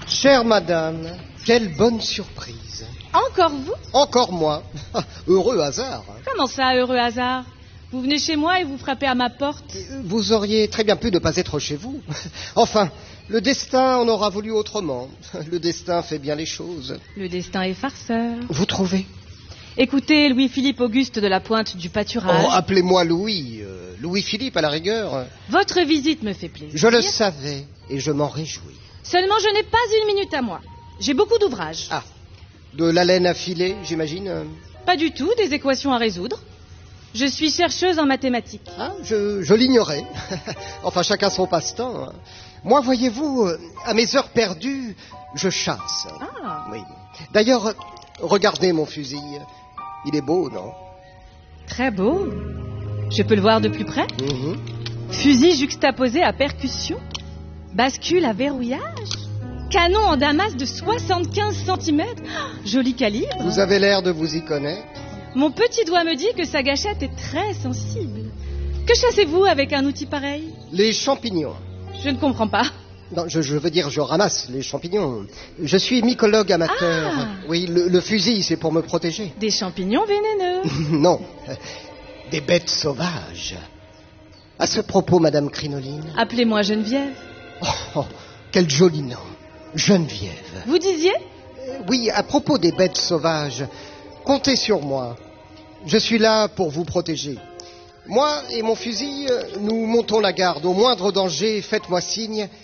Chère madame, quelle bonne surprise. Encore vous? Encore moi. Heureux hasard. Comment ça, heureux hasard? Vous venez chez moi et vous frappez à ma porte? Vous auriez très bien pu ne pas être chez vous. Enfin, le destin en aura voulu autrement. Le destin fait bien les choses. Le destin est farceur. Vous trouvez? Écoutez, Louis-Philippe Auguste de la Pointe du Pâturage. Oh, appelez-moi Louis. Louis-Philippe à la rigueur. Votre visite me fait plaisir. Je le savais et je m'en réjouis. Seulement, je n'ai pas une minute à moi. J'ai beaucoup d'ouvrages. Ah, de la laine à filer, j'imagine? Pas du tout, des équations à résoudre. Je suis chercheuse en mathématiques. Ah, je l'ignorais. Enfin, chacun son passe-temps. Moi, voyez-vous, à mes heures perdues, je chasse. Ah. Oui. D'ailleurs, regardez mon fusil. Il est beau, non? Très beau. Je peux le voir de plus près? Fusil juxtaposé à percussion. Bascule à verrouillage. Canon en damas de 75 cm. Joli calibre. Vous avez l'air de vous y connaître. Mon petit doigt me dit que sa gâchette est très sensible. Que chassez-vous avec un outil pareil? Les champignons. Je ne comprends pas. Non, je veux dire, je ramasse les champignons. Je suis mycologue amateur. Ah. Oui, le fusil, c'est pour me protéger. Des champignons vénéneux. Non, des bêtes sauvages. À ce propos, Madame Crinoline. Appelez-moi Geneviève. Oh, quel joli nom. Geneviève. Vous disiez? Oui, à propos des bêtes sauvages, comptez sur moi. Je suis là pour vous protéger. Moi et mon fusil, nous montons la garde. Au moindre danger, faites-moi signe